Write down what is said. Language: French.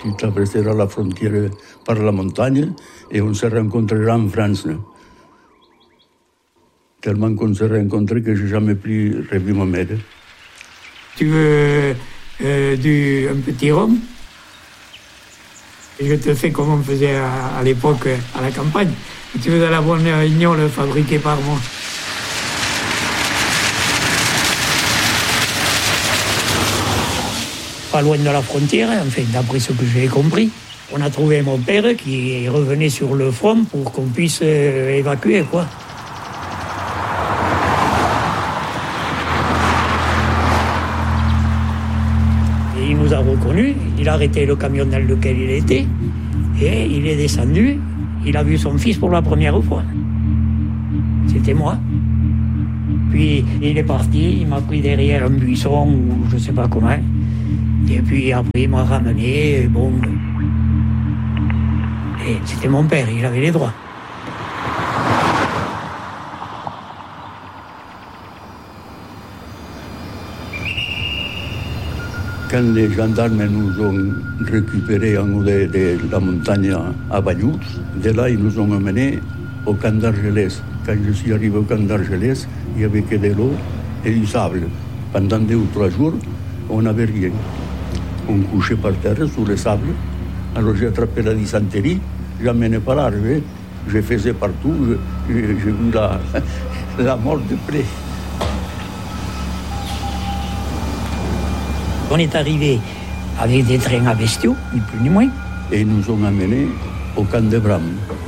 tu traverseras la frontière par la montagne et on se rencontrera en France. Tellement qu'on s'est rencontrés que j'ai jamais plus revu ma mère. Tu veux un petit rhum? Je te fais comme on faisait à l'époque à la campagne. Tu veux de la bonne ignole fabriquée par moi. Pas loin de la frontière, enfin, d'après ce que j'ai compris, on a trouvé mon père qui revenait sur le front pour qu'on puisse évacuer, quoi. Et il nous a reconnus, il a arrêté le camion dans lequel il était, et il est descendu, il a vu son fils pour la première fois. C'était moi. Puis il est parti, il m'a pris derrière un buisson, ou je sais pas comment. Et puis après, il m'a ramené, et bon. Et c'était mon père, il avait les droits. Quand les gendarmes nous ont récupérés en haut de la montagne à Bayous, de là, ils nous ont emmenés au camp d'Argelès. Quand je suis arrivé au camp d'Argelès, il n'y avait que de l'eau et du sable. Pendant 2 ou 3 jours, on n'avait rien. On couchait par terre sur le sable. Alors j'ai attrapé la dysenterie, je n'amenais pas l'arrivée, je faisais partout, j'ai vu la mort de près. On est arrivé avec des trains à bestiaux, ni plus ni moins. Et ils nous ont amenés au camp de Bram.